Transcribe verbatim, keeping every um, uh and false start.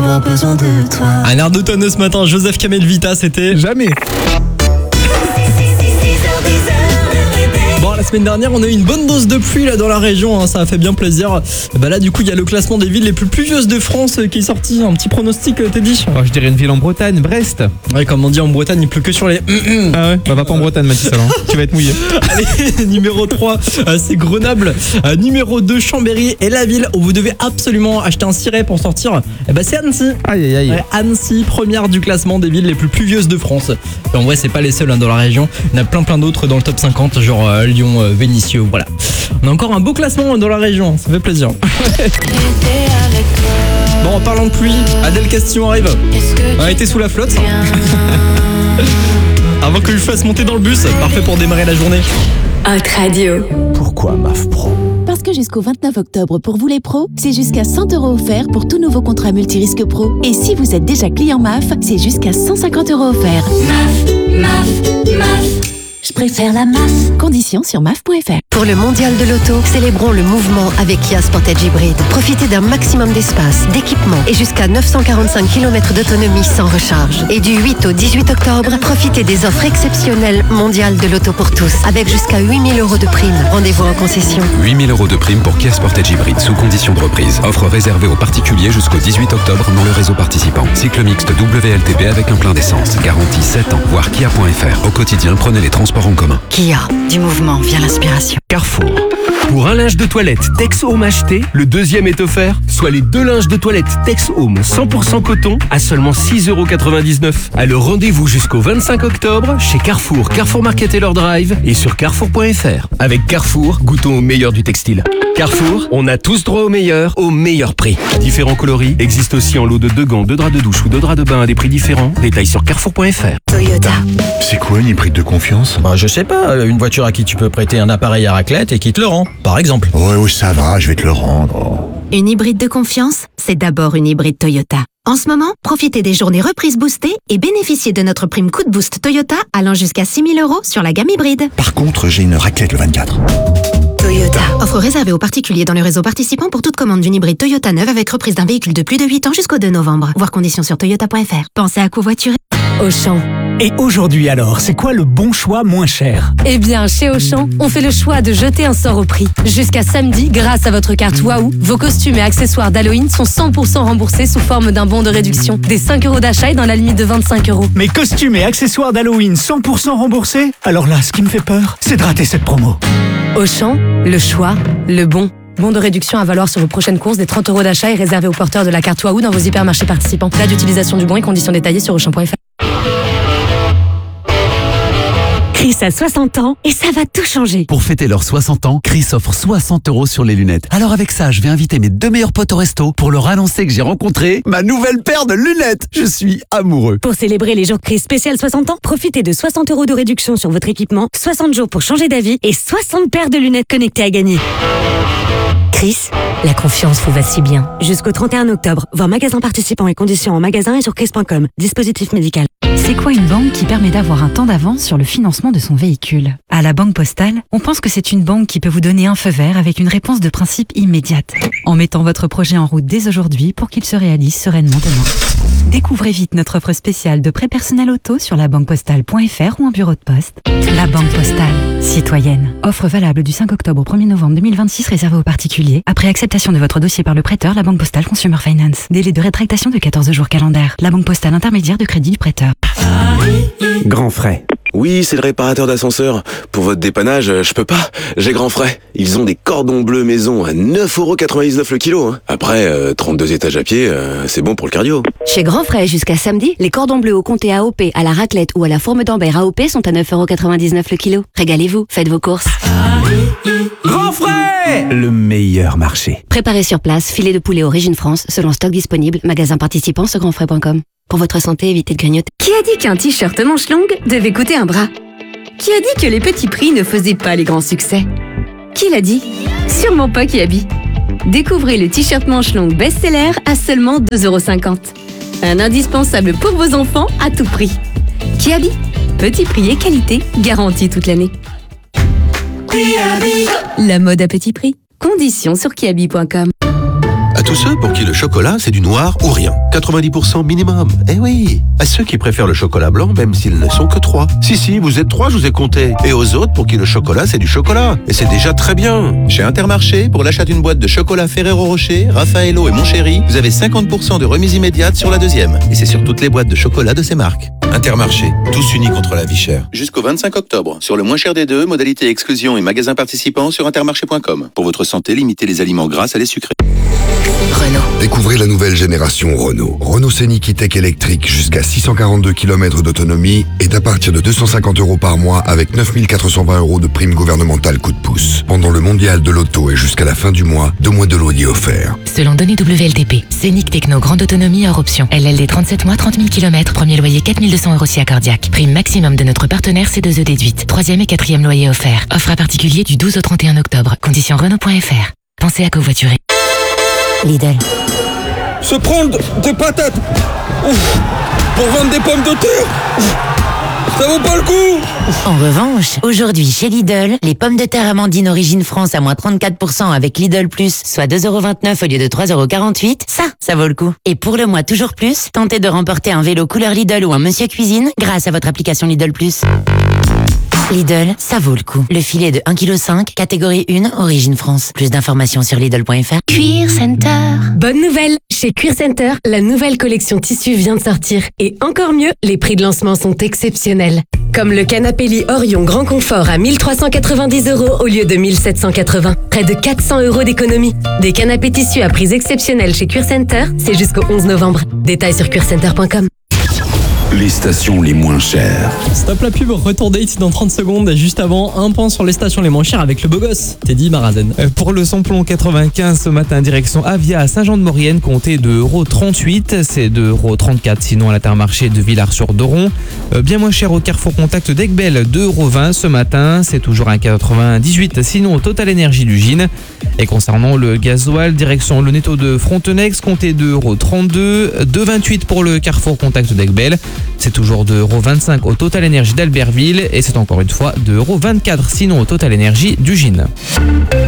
avoir besoin de toi. Un air d'automne ce matin, Joseph Kamel Vita, c'était Jamais. Bon, la semaine dernière, on a eu une bonne dose de pluie là dans la région, hein, ça a fait bien plaisir. Bah là, du coup, il y a le classement des villes les plus pluvieuses de France qui est sorti. Un petit pronostic, Teddy? Oh, je dirais une ville en Bretagne, Brest. Ouais, comme on dit en Bretagne, il pleut que sur les. Ah ouais, bah va pas en Bretagne, Mathis, alors. Tu vas être mouillé. Allez, numéro trois, euh, c'est Grenoble. Euh, numéro deux, Chambéry. Et la ville où vous devez absolument acheter un ciré pour sortir, eh bah, c'est Annecy. Aïe aïe aïe. Ouais, Annecy, première du classement des villes les plus pluvieuses de France. Et en vrai, c'est pas les seuls hein, dans la région. Il y en a plein plein d'autres dans le top cinquante, genre euh, Lyon, euh, Vénissieux, voilà. On a encore un beau classement dans la région, ça fait plaisir. Bon, en parlant de pluie, Adèle Castillo arrive. On a été sous la flotte. Avant que je fasse monter dans le bus, parfait pour démarrer la journée. Hot Radio. Pourquoi M A F Pro ? Parce que jusqu'au vingt-neuf octobre, pour vous les pros, c'est jusqu'à cent euros offerts pour tout nouveau contrat multirisque pro. Et si vous êtes déjà client M A F, c'est jusqu'à cent cinquante euros offerts. M A F, M A F, M A F. Je préfère la M A F. Conditions sur M A F point F R. Pour le mondial de l'auto, célébrons le mouvement avec Kia Sportage Hybrid. Profitez d'un maximum d'espace, d'équipement et jusqu'à neuf cent quarante-cinq kilomètres d'autonomie sans recharge. Et du huit au dix-huit octobre, profitez des offres exceptionnelles mondiales de l'auto pour tous, avec jusqu'à huit mille euros de prime. Rendez-vous en concession. huit mille euros de prime pour Kia Sportage Hybrid sous condition de reprise. Offre réservée aux particuliers jusqu'au dix-huit octobre dans le réseau participant. Cycle mixte W L T P avec un plein d'essence. Garantie sept ans. Voir kia point F R. Au quotidien, prenez les transports en commun. Kia, du mouvement vient l'inspiration. Carrefour. Pour un linge de toilette Tex Home acheté, le deuxième est offert, soit les deux linges de toilette Tex Home cent pour cent coton à seulement six euros quatre-vingt-dix-neuf. Alors rendez-vous jusqu'au vingt-cinq octobre chez Carrefour, Carrefour Market et leur Drive et sur carrefour point F R. Avec Carrefour, goûtons au meilleur du textile. Carrefour, on a tous droit au meilleur, au meilleur prix. Différents coloris existent aussi en lot de deux gants, deux draps de douche ou deux draps de bain à des prix différents. Détails sur carrefour point F R. Toyota. C'est quoi une hybride de confiance ? Bah, je sais pas, une voiture à qui tu peux prêter un appareil à raclette et qui te le rend, par exemple. Ouais, ouais, ça va, je vais te le rendre. Une hybride de confiance, c'est d'abord une hybride Toyota. En ce moment, profitez des journées reprises boostées et bénéficiez de notre prime coup de boost Toyota allant jusqu'à six mille euros sur la gamme hybride. Par contre, j'ai une raclette le vingt-quatre. Toyota. Offre réservée aux particuliers dans le réseau participant pour toute commande d'une hybride Toyota neuve avec reprise d'un véhicule de plus de huit ans jusqu'au deux novembre. Voir conditions sur toyota point F R. Pensez à covoiturer. Auchan. Et aujourd'hui alors, c'est quoi le bon choix moins cher ? Eh bien, chez Auchan, on fait le choix de jeter un sort au prix. Jusqu'à samedi, grâce à votre carte Waouh, vos costumes et accessoires d'Halloween sont cent pour cent remboursés sous forme d'un bon de réduction. Des cinq euros d'achat et dans la limite de vingt-cinq euros. Mes costumes et accessoires d'Halloween cent pour cent remboursés ? Alors là, ce qui me fait peur, c'est de rater cette promo. Auchan, le choix, le bon. Bon de réduction à valoir sur vos prochaines courses des trente euros d'achat et réservé aux porteurs de la carte Waouh dans vos hypermarchés participants. Date d'utilisation du bon et conditions détaillées sur auchan point F R. Chris a soixante ans et ça va tout changer. Pour fêter leurs soixante ans, Chris offre soixante euros sur les lunettes. Alors avec ça, je vais inviter mes deux meilleurs potes au resto pour leur annoncer que j'ai rencontré ma nouvelle paire de lunettes. Je suis amoureux. Pour célébrer les jours Chris spécial soixante ans, profitez de soixante euros de réduction sur votre équipement, soixante jours pour changer d'avis et soixante paires de lunettes connectées à gagner. Chris, la confiance vous va si bien. Jusqu'au trente et un octobre, voir magasin participants et conditions en magasin et sur chris point com. Dispositif médical. C'est quoi une banque qui permet d'avoir un temps d'avance sur le financement de son véhicule ? À la Banque Postale, on pense que c'est une banque qui peut vous donner un feu vert avec une réponse de principe immédiate, en mettant votre projet en route dès aujourd'hui pour qu'il se réalise sereinement demain. Découvrez vite notre offre spéciale de prêt personnel auto sur la banque postale point F R ou en bureau de poste. La Banque Postale, citoyenne. Offre valable du cinq octobre au premier novembre deux mille vingt-six réservée aux particuliers. Après acceptation de votre dossier par le prêteur, la Banque Postale Consumer Finance. Délai de rétractation de quatorze jours calendaires. La Banque Postale intermédiaire de crédit du prêteur. Grand Frais. Oui, c'est le réparateur d'ascenseur. Pour votre dépannage, je peux pas. J'ai Grand Frais. Ils ont des cordons bleus maison à neuf euros quatre-vingt-dix-neuf le kilo. Hein. Après, euh, trente-deux étages à pied, euh, c'est bon pour le cardio. Chez Grand Frais, jusqu'à samedi, les cordons bleus au comté A O P, à la raclette ou à la fourme d'Ambert A O P sont à neuf euros quatre-vingt-dix-neuf le kilo. Régalez-vous, faites vos courses. Grand Frais, le meilleur marché. Préparez sur place, filet de poulet Origine France, selon stock disponible, magasin participant sur grand frais point com. Pour votre santé, évitez de grignoter. Qui a dit qu'un t-shirt manche longue devait coûter un bras ? Qui a dit que les petits prix ne faisaient pas les grands succès ? Qui l'a dit ? Sûrement pas Kiabi. Découvrez le t-shirt manche longue best-seller à seulement deux euros cinquante. Un indispensable pour vos enfants à tout prix. Kiabi, petit prix et qualité garantie toute l'année. La mode à petit prix. Conditions sur kiabi point com. À tous ceux pour qui le chocolat c'est du noir ou rien. quatre-vingt-dix pour cent minimum. Eh oui. À ceux qui préfèrent le chocolat blanc même s'ils ne sont que trois. Si si, vous êtes trois, je vous ai compté. Et aux autres pour qui le chocolat c'est du chocolat. Et c'est déjà très bien. Chez Intermarché, pour l'achat d'une boîte de chocolat Ferrero Rocher, Raffaello et Mon Chéri, vous avez cinquante pour cent de remise immédiate sur la deuxième. Et c'est sur toutes les boîtes de chocolat de ces marques. Intermarché, tous unis contre la vie chère. Jusqu'au vingt-cinq octobre. Sur le moins cher des deux, modalité exclusion et magasins participants sur intermarché point com. Pour votre santé, limitez les aliments gras à les sucrés. Renault. Découvrez la nouvelle génération Renault. Renault Scénic E-Tech électrique jusqu'à six cent quarante-deux kilomètres d'autonomie est à partir de deux cent cinquante euros par mois avec neuf mille quatre cent vingt euros de prime gouvernementale coup de pouce. Pendant le mondial de l'auto et jusqu'à la fin du mois, deux mois de loyer offerts. Selon données W L T P, Scénic Techno grande autonomie hors option. L L D trente-sept mois, trente mille kilomètres, premier loyer quatre mille deux cents euros si accordiaque. Prime maximum de notre partenaire C deux E déduite. Troisième et quatrième loyer offert. Offre à particulier du douze au trente et un octobre. Conditions Renault point F R. Pensez à covoiturer. Lidl. Se prendre des patates ouf, pour vendre des pommes de terre, ouf, ça vaut pas le coup. En revanche, aujourd'hui chez Lidl, les pommes de terre Amandine Origine France à moins trente-quatre pour cent avec Lidl Plus, soit deux euros vingt-neuf au lieu de trois euros quarante-huit, ça, ça vaut le coup. Et pour le mois toujours plus, tentez de remporter un vélo couleur Lidl ou un Monsieur Cuisine grâce à votre application Lidl Plus. Lidl, ça vaut le coup. Le filet de un virgule cinq kilos, catégorie un, Origine France. Plus d'informations sur Lidl point F R. Cuir Center. Bonne nouvelle! Chez Cuir Center, la nouvelle collection tissu vient de sortir. Et encore mieux, les prix de lancement sont exceptionnels. Comme le canapé lit Orion Grand Confort à mille trois cent quatre-vingt-dix euros au lieu de mille sept cent quatre-vingts. Près de quatre cents euros d'économie. Des canapés tissus à prix exceptionnels chez Cuir Center, c'est jusqu'au onze novembre. Détails sur cuir center point com. Les stations les moins chères. Stop la pub, retour date dans trente secondes. Juste avant, un point sur les stations les moins chères avec le beau gosse, Teddy Marazen. Euh, pour le samplon quatre-vingt-quinze ce matin, direction Avia à Saint-Jean-de-Maurienne, comptez deux euros trente-huit. C'est deux euros trente-quatre sinon à l'Intermarché de Villars-sur-Doron. Euh, bien moins cher au Carrefour Contact d'Aiguebelle, deux euros vingt ce matin. C'est toujours un quatre-vingt-dix-huit sinon au Total Énergie du Gine. Et concernant le gasoil, direction le Netto de Frontenex, comptez deux euros trente-deux. deux euros vingt-huit pour le Carrefour Contact d'Aiguebelle. C'est toujours deux euros vingt-cinq au Total Énergie d'Albertville et c'est encore une fois deux euros vingt-quatre sinon au Total Énergie du Gine.